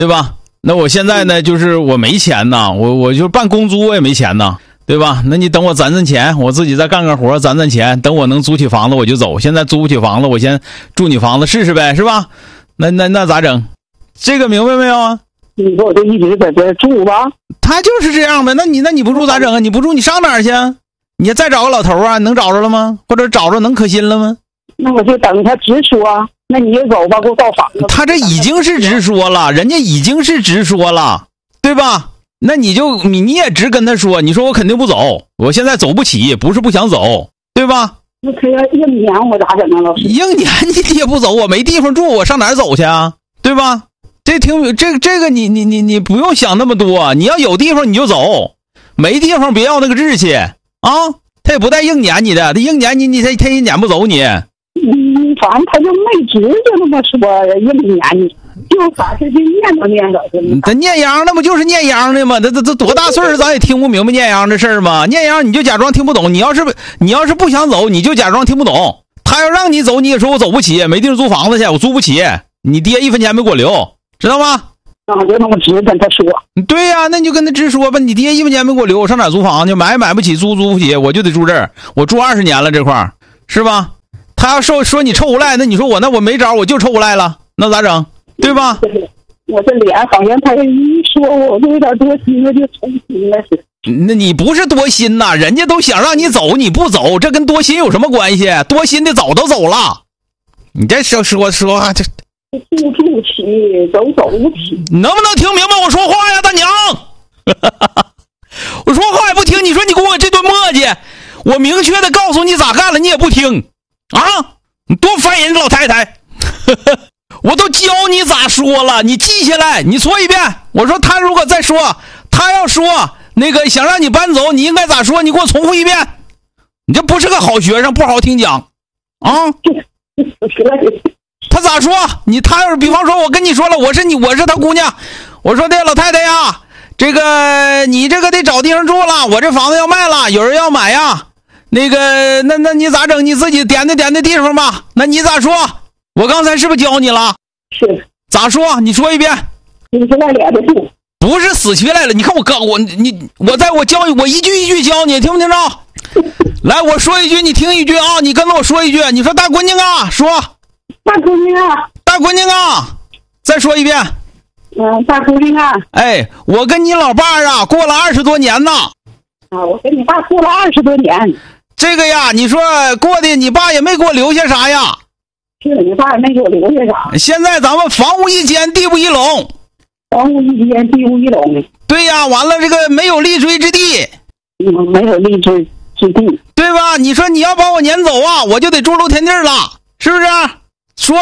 对吧？那我现在呢，就是我没钱呐，我就办公租我也没钱呐，对吧？那你等我攒钱，我自己再干活攒钱，等我能租起房子我就走。现在租不起房子，我先住你房子试试呗，是吧？那咋整？这个明白没有啊？ 你说我就一直在这住吧。 他就是这样呗。那你不住咋整啊？你不住你上哪儿去？你再找个老头啊？能找着了吗？或者找着能可心了吗？ 那我就等他直说。那你就走吧，给我到房子。 他这已经是直说了，人家已经是直说了，对吧？那你也直跟他说，你说我肯定不走，我现在走不起，不是不想走，对吧？ 那他要硬撵我咋整啊，老师？ 硬撵你也不走，我没地方住，我上哪儿走去啊？对吧？这个你不用想那么多，你要有地方你就走，没地方别要那个志气啊！他也不带硬撵你的，他硬撵你他也撵不走你。 反正他就没直就那么说硬撵你，就把这念叨。 他念秧那不就是念秧的吗？这多大岁数咱也听不明白念秧这事儿吗？念秧你就假装听不懂，你要是不想走，你就假装听不懂。他要让你走，你也说我走不起，没地方租房子去，我租不起，你爹1分钱没给我留，知道吗？ 就那么直跟他说。 对呀，那你就跟他直说吧，你爹1分钱没给我留，我上哪租房去？买不起，租不起，我就得住这儿，我住20年了这块儿，是吧？他要说你臭无赖，那你说我没招，我就臭无赖了，那咋整？对吧？ 我这脸好像他一说我就有点多心了，就成心了是。 那你不是多心呐，人家都想让你走，你不走，这跟多心有什么关系？多心的早都走了。你这说话这住不起，走不起。 你能不能听明白我说话呀，大娘？我说话也不听，你说你跟我这顿磨叽，我明确的告诉你咋干了，你也不听啊！你多烦人，老太太！我都教你咋说了，你记下来，你说一遍。我说他如果再说，他要说那个想让你搬走，你应该咋说？你给我重复一遍。你这不是个好学生，不好好听讲啊！他咋说？他要是比方说我跟你说了，我是他姑娘，我说的老太太呀，这个你这个得找地方住了，我这房子要卖了，有人要买呀。那个那你咋整？你自己点的地方吧。那你咋说？我刚才是不是教你了？ 是。 咋说？你说一遍。 死乞赖赖的住。 不是死乞赖了，你看我教你，我一句一句教你，听不听着？来，我说一句，你听一句啊，你跟着我说一句。你说大姑娘啊，说。 大姑娘啊。 大姑娘啊，再说一遍。 大姑娘啊。 哎，我跟你老爸啊过了20多年呢。 我跟你爸过了20多年。 这个呀，你说过的，你爸也没给我留下啥呀？ 是你爸也没给我留下啥。 现在咱们房屋一间，地不一垄。 房屋一间，地不一垄。 对呀，完了这个没有立锥之地。 没有立锥之地， 对吧？你说你要把我撵走啊，我就得住露天地了，是不是？说。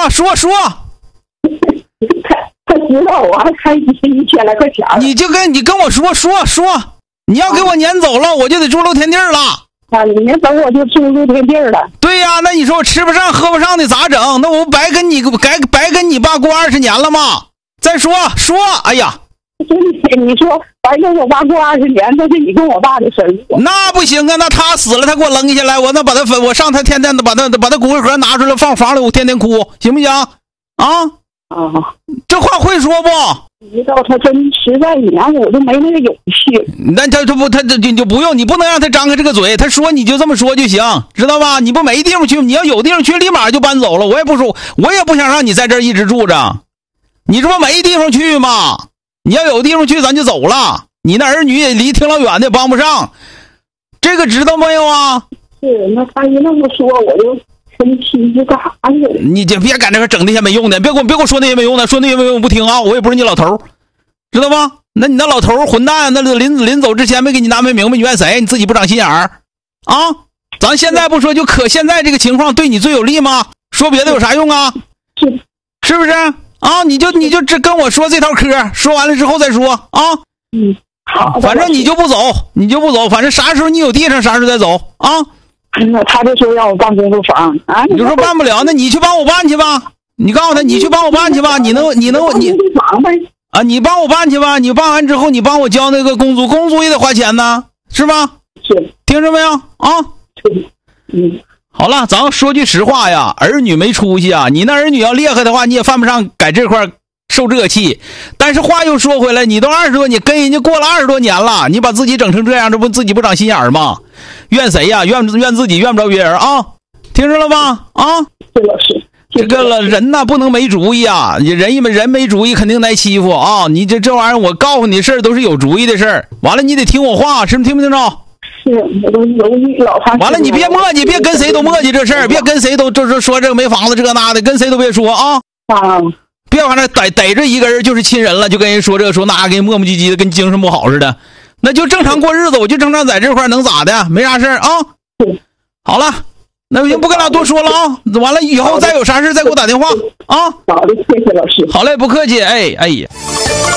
他知道我还开1000来块钱。 你跟我说，你要给我撵走了，我就得住露天地了。 你撵走我就住露天地了。对呀，那你说我吃不上喝不上的咋整？那我白跟你爸过20年了吗？再说，哎呀， 你说白跟我爸过20年，这是你跟我爸的事儿。 那不行啊，那他死了，他给我扔下来，我那我上他天天的把他骨灰盒拿出来放房里，我天天哭，行不行？这话会说不？ 你知道他真实在撵我就没那个勇气。 那他就不用，你不能让他张开这个嘴，他说你就这么说就行，知道吧？你不没地方去，你要有地方去，立马就搬走了。我也不想让你在这儿一直住着，你这不没地方去吗？你要有地方去，咱就走了。你那儿女也离挺老远的，帮不上，这个知道没有啊？ 是，那他一那么说，我就生气，就干啥去？ 你就别赶这个整那些没用的，别给我说那些没用的，说那些没用不听啊！我也不是你老头，知道吗？那你那老头混蛋，那临走之前没给你安排明白，你怨谁？你自己不长心眼儿啊？咱现在不说，就可现在这个情况对你最有利吗？说别的有啥用啊？是不是啊？你就只跟我说这套嗑，说完了之后再说啊。 好， 反正你就不走，反正啥时候你有地上，啥时候再走啊。 他就说让我办公租房啊， 你就说办不了，那你去帮我办去吧。你告诉他，你去帮我办去吧。你帮我办去吧。你办完之后，你帮我交那个公租也得花钱呢，是吧？ 是， 听着没有啊？好了，咱说句实话呀，儿女没出息啊。你那儿女要厉害的话，你也犯不上在这块受这气。但是话又说回来，你都20多年，跟人家过了20多年了，你把自己整成这样，这不自己不长心眼吗？怨谁呀？怨自己，怨不着别人啊！听着了吗？啊， 对老师。 这个人呐，不能没主意啊！人没主意，肯定挨欺负啊！你这玩意儿，我告诉你，事儿都是有主意的事儿。完了，你得听我话，听不听着？ 是，我都犹豫老长时间。 完了，你别磨叽，别跟谁都磨叽这事儿，别跟谁都就是说这个没房子这个那的，跟谁都别说啊！别往那逮着一个人就是亲人了，就跟人说这个说那，跟磨磨唧唧的，跟精神不好似的。那就正常过日子，我就正常在这块能咋的？没啥事儿啊。好了。那就不跟他多说了啊！完了以后再有啥事再给我打电话啊！ 好的，谢谢老师。 好嘞，不客气。哎呀。